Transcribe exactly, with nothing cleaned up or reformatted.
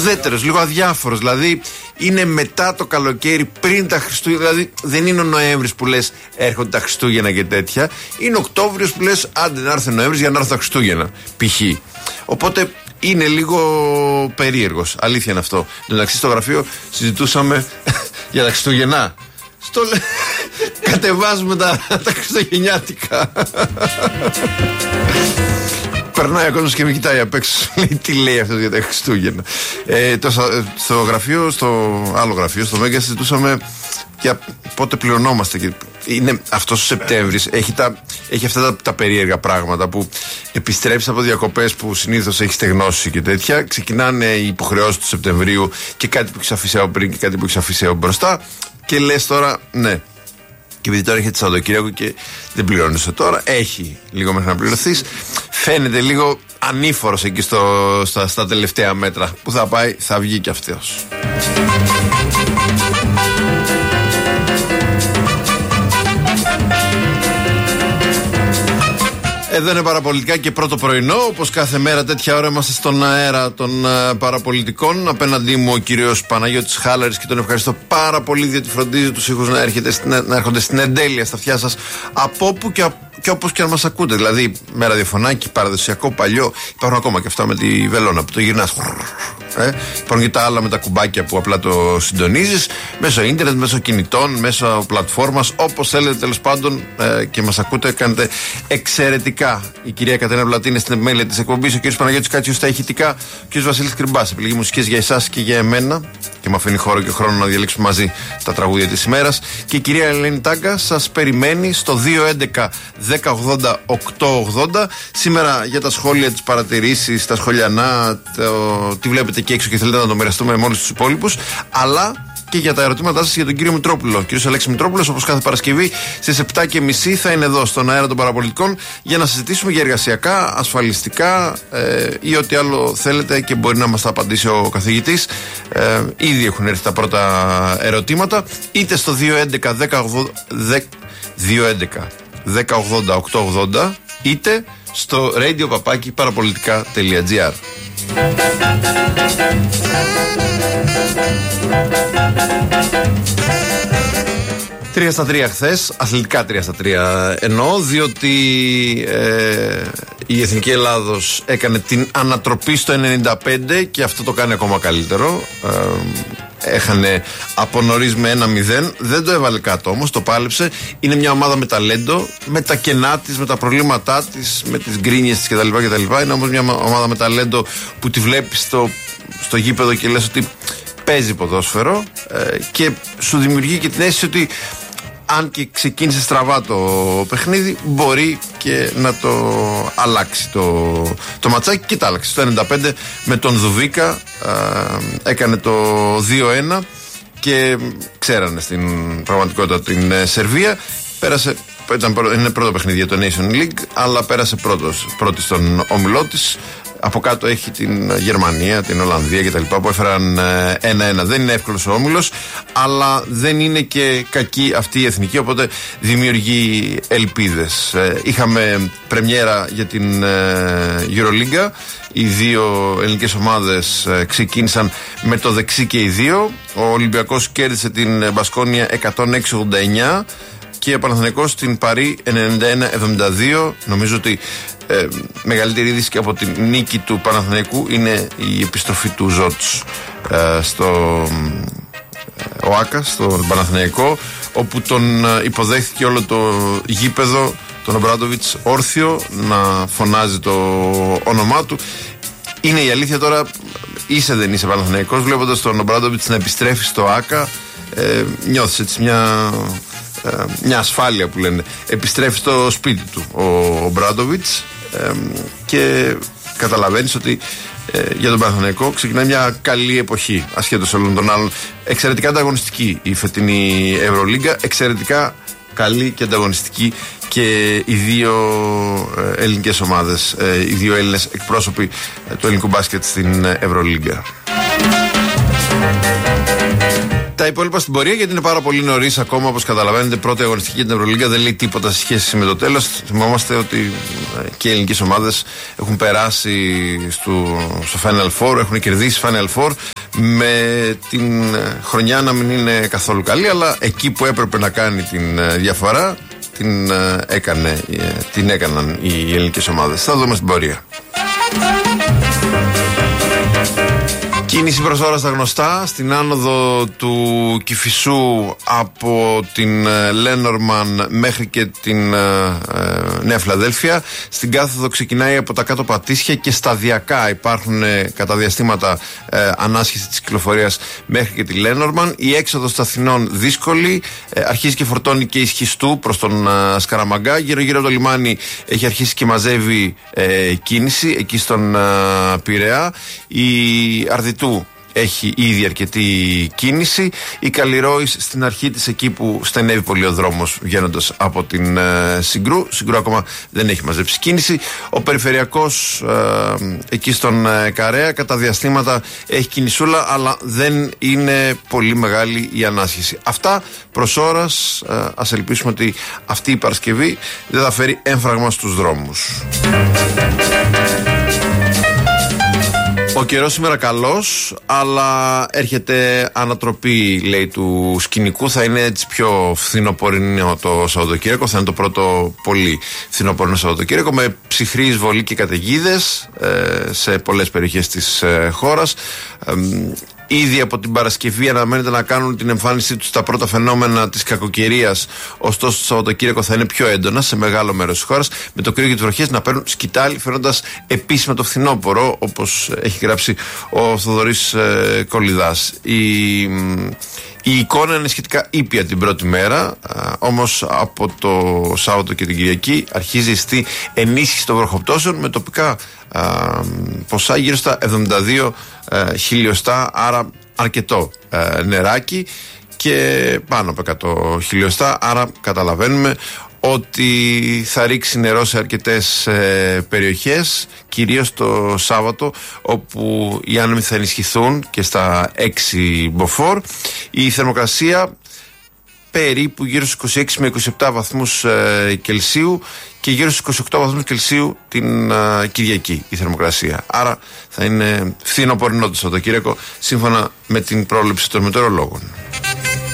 ουδέτερος, λίγο αδιάφορος. Δηλαδή είναι μετά το καλοκαίρι, πριν τα Χριστούγεννα. Δηλαδή δεν είναι ο Νοέμβρης που λες έρχονται τα Χριστούγεννα και τέτοια. Είναι Οκτώβριος που λες άντε να έρθει ο Νοέμβρης για να έρθουν τα Χριστούγεννα. Π.χ. Οπότε είναι λίγο περίεργος. Αλήθεια είναι αυτό. Εντάξει, στο γραφείο συζητούσαμε για τα Χριστούγεννα. Στο λέ... Κατεβάζουμε τα, τα χριστουγεννιάτικα. Περνάει ο κόσμος και με κοιτάει απ' έξω. Λέει τι λέει αυτό για τα Χριστούγεννα. ε, το, Στο γραφείο, στο άλλο γραφείο, στο Μέγκα, συζητούσαμε για πότε πληρωνόμαστε. Και είναι αυτός ο Σεπτέμβρης, έχει, τα, έχει αυτά τα, τα περίεργα πράγματα που επιστρέψεις από διακοπές που συνήθως έχεις στεγνώσει και τέτοια. Ξεκινάνε οι υποχρεώσεις του Σεπτεμβρίου και κάτι που έχεις αφήσει από πριν και κάτι που έχεις αφήσει από μπροστά. Και λες τώρα, ναι. Και επειδή τώρα έχετε Σαββατοκύριακο και δεν πληρώνεσαι τώρα, έχει λίγο μέχρι να πληρωθείς. Φαίνεται λίγο ανήφορος εκεί στο, στα, στα τελευταία μέτρα. Που θα πάει, θα βγει και αυτός. Εδώ είναι παραπολιτικά και πρώτο πρωινό. Όπως κάθε μέρα τέτοια ώρα είμαστε στον αέρα των uh, παραπολιτικών. Απέναντί μου ο κύριος Παναγιώτης Χάλαρης και τον ευχαριστώ πάρα πολύ διότι φροντίζει τους ήχους να, να έρχονται στην εντέλεια στα αυτιά σας από όπου και, και όπως και αν μας ακούτε. Δηλαδή με ραδιοφωνάκι παραδοσιακό, παλιό. Υπάρχουν ακόμα και αυτά με τη βελόνα που το γυρνάς. Ε, υπάρχουν και τα άλλα με τα κουμπάκια που απλά το συντονίζεις μέσω ίντερνετ, μέσω κινητών, μέσω πλατφόρμας, όπως θέλετε τέλος πάντων ε, και μας ακούτε, κάνετε εξαιρετικά. Η κυρία Κατερίνα Βλατή είναι στην επιμέλεια της εκπομπής, ο κύριος Παναγιώτης Κάτσιος στα ηχητικά, ο κύριος Βασίλης Κρυμπάς επιλογή μουσικές για εσάς και για εμένα και μου αφήνει χώρο και χρόνο να διαλέξουμε μαζί τα τραγούδια της ημέρας. Και η κυρία Ελένη Τάγκα σας περιμένει στο δύο έντεκα δέκα ογδόντα οκτώ ογδόντα. Σήμερα για τα σχόλια, τις παρατηρήσεις, τα σχολιανά, το, τι βλέπετε και έξω και θέλετε να το μοιραστούμε με όλους τους υπόλοιπους, αλλά και για τα ερωτήματά σας για τον κύριο Μητρόπουλο. Ο κύριος Αλέξη Μητρόπουλος, όπως κάθε Παρασκευή στις επτά και μισή θα είναι εδώ στον αέρα των παραπολιτικών για να συζητήσουμε για εργασιακά, ασφαλιστικά ε, ή ό,τι άλλο θέλετε και μπορεί να μας τα απαντήσει ο καθηγητής. Ε, ήδη έχουν έρθει τα πρώτα ερωτήματα, είτε στο δύο έντεκα δέκα ογδόντα οκτώ ογδόντα είτε στο radio παπάκι παραπολιτικά τελεία τζι άρ. Τρία στα τρία χθες, αθλητικά τρία στα τρία εννοώ, διότι ε, η Εθνική Ελλάδος έκανε την ανατροπή στο ενενήντα πέντε και αυτό το κάνει ακόμα καλύτερο. Ε, έχανε από νωρίς με ένα μηδέν, δεν το έβαλε κάτω όμως, το πάλεψε. Είναι μια ομάδα με ταλέντο, με τα κενά της, με τα προβλήματά της, με τις γκρίνιες της κτλ, κτλ. Είναι όμως μια ομάδα με ταλέντο που τη βλέπεις στο, στο γήπεδο και λες ότι παίζει ποδόσφαιρο ε, και σου δημιουργεί και την αίσθηση ότι αν και ξεκίνησε στραβά το παιχνίδι, μπορεί και να το αλλάξει το, το ματσάκι, και τα άλλαξε. Στο ενενήντα πέντε με τον Δουβίκα ε, έκανε το δύο ένα και ξέρανε στην πραγματικότητα την ε, Σερβία. Πέρασε, ήταν, είναι πρώτο παιχνίδι για το Nation League, αλλά πέρασε πρώτος, πρώτη στον όμιλό της. Από κάτω έχει την Γερμανία, την Ολλανδία κτλ. Που έφεραν ένα ένα. Δεν είναι εύκολος ο όμιλος, αλλά δεν είναι και κακή αυτή η εθνική, οπότε δημιουργεί ελπίδες. Είχαμε πρεμιέρα για την Euroliga. Οι δύο ελληνικές ομάδες ξεκίνησαν με το δεξί και οι δύο. Ο Ολυμπιακός κέρδισε την Μπασκόνια εκατόν έξι ογδόντα εννιά και ο Παναθηναϊκός στην Παρί ενενήντα ένα εβδομήντα δύο. Νομίζω ότι ε, μεγαλύτερη είδηση και από την νίκη του Παναθηναϊκού είναι η επιστροφή του Ζότς ε, στο ε, ΟΑΚΑ, στο Παναθηναϊκό, όπου τον ε, υποδέχθηκε όλο το γήπεδο, τον Ομπράντοβιτς όρθιο να φωνάζει το όνομά του. Είναι η αλήθεια τώρα, είσαι δεν είσαι Παναθηναϊκός, βλέποντας τον Ομπράντοβιτς να επιστρέφει στο ΟΑΚΑ, ε, νιώθεις έτσι μια... μια ασφάλεια που λένε. Επιστρέφει στο σπίτι του ο Μπράντοβιτς ε, και καταλαβαίνεις ότι ε, για τον Παναθηναϊκό ξεκινάει μια καλή εποχή ασχέτως όλων των άλλων. Εξαιρετικά ανταγωνιστική η φετινή Ευρωλίγκα, εξαιρετικά καλή και ανταγωνιστική και οι δύο ε, ελληνικές ομάδες, ε, οι δύο Έλληνες εκπρόσωποι ε, του ελληνικού μπάσκετ στην Ευρωλίγκα. Τα υπόλοιπα στην πορεία, γιατί είναι πάρα πολύ νωρίς ακόμα, όπως καταλαβαίνετε. Πρώτη αγωνιστική για την Ευρωλίγκα δεν λέει τίποτα σε σχέση με το τέλος. Θυμόμαστε ότι και οι ελληνικές ομάδες έχουν περάσει στο, στο Final Four, έχουν κερδίσει Final Four. με την χρονιά να μην είναι καθόλου καλή, αλλά εκεί που έπρεπε να κάνει την διαφορά την, έκανε, την έκαναν οι ελληνικές ομάδες. Θα δούμε στην πορεία. Κίνηση προς ώρα στα γνωστά, στην άνοδο του Κηφισού από την Λένορμαν μέχρι και την ε, Νέα Φιλαδέλφια. Στην κάθοδο ξεκινάει από τα κάτω Πατήσια και σταδιακά υπάρχουν ε, κατά διαστήματα ε, ανάσχεση της κυκλοφορίας μέχρι και τη Λένορμαν. Η έξοδος στα Αθηνών δύσκολη, ε, αρχίζει και φορτώνει και η Σχιστού προς τον ε, Σκαραμαγκά. Γύρω γύρω από το λιμάνι έχει αρχίσει και μαζεύει ε, κίνηση εκεί στον ε, Πειραιά. Η Αρδιτού έχει ήδη αρκετή κίνηση. Η Καλλιρόης στην αρχή της, εκεί που στενεύει πολύ ο δρόμος βγαίνοντας από την ε, Συγκρού. Συγκρού ακόμα δεν έχει μαζέψει κίνηση. Ο Περιφερειακός ε, εκεί στον ε, Καρέα κατά διαστήματα έχει κινησούλα, αλλά δεν είναι πολύ μεγάλη η ανάσχεση. Αυτά προς ώρας. Ε, ας ελπίσουμε ότι αυτή η Παρασκευή δεν θα φέρει έμφραγμα στους δρόμους. Ο καιρός σήμερα καλός, αλλά έρχεται ανατροπή, λέει, του σκηνικού. Θα είναι έτσι πιο φθινοπορεινό το Σαββατοκύριακο. Θα είναι το πρώτο πολύ φθινοπορεινό Σαββατοκύριακο, με ψυχρή εισβολή και καταιγίδες ε, σε πολλές περιοχές της ε, χώρας. Ε, Ήδη από την Παρασκευή αναμένεται να κάνουν την εμφάνισή τους τα πρώτα φαινόμενα της κακοκαιρίας. Ωστόσο, το Σαββατοκύριακο θα είναι πιο έντονα σε μεγάλο μέρος της χώρας, με το κρύο και τις βροχές να παίρνουν σκυτάλι, φαίνοντας επίσημα το φθινόπωρο, όπως έχει γράψει ο Θοδωρής ε, Κολιδάς. Η, η εικόνα είναι σχετικά ήπια την πρώτη μέρα, α, όμως από το Σάββατο και την Κυριακή αρχίζει η ζεστή ενίσχυση των βροχοπτώσεων, με τοπικά α, ποσά γύρω στα εβδομήντα δύο ε, χιλιοστά, άρα αρκετό ε, νεράκι, και πάνω από εκατό χιλιοστά, άρα καταλαβαίνουμε ότι θα ρίξει νερό σε αρκετές ε, περιοχές, κυρίως το Σάββατο, όπου οι άνεμοι θα ενισχυθούν και στα έξι μποφόρ. Η θερμοκρασία περίπου γύρω στους είκοσι έξι με είκοσι επτά βαθμούς ε, Κελσίου και γύρω στους είκοσι οκτώ βαθμούς Κελσίου την ε, Κυριακή η θερμοκρασία. Άρα θα είναι φθινοπορεινό το Σαββατοκύριακο, σύμφωνα με την πρόληψη των μετεωρολόγων.